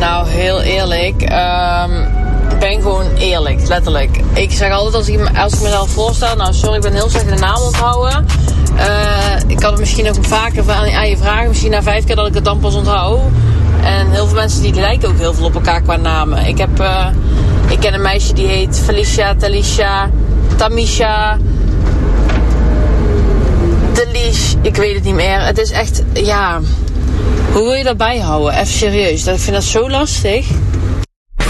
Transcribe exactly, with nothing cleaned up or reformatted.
Nou, heel eerlijk. Um, ik ben gewoon eerlijk, letterlijk. Ik zeg altijd als ik, als ik mezelf voorstel... Nou, sorry, ik ben heel slecht de naam onthouden. Uh, ik kan het misschien ook vaker aan, aan je vragen. Misschien na vijf keer dat ik het dan pas onthoud. En heel veel mensen die lijken ook heel veel op elkaar qua namen. Ik heb... Uh, ik ken een meisje die heet Felicia, Talisha, Tamisha... Delish, ik weet het niet meer. Het is echt, ja... Hoe wil je dat bijhouden? Even serieus. Ik vind dat zo lastig.